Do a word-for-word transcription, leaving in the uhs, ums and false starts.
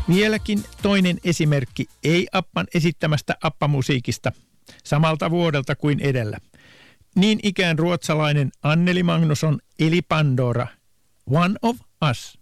Vieläkin toinen esimerkki ei-Appan esittämästä Appa-musiikista samalta vuodelta kuin edellä. Niin ikään ruotsalainen Anneli Magnusson eli Pandora, One of Us.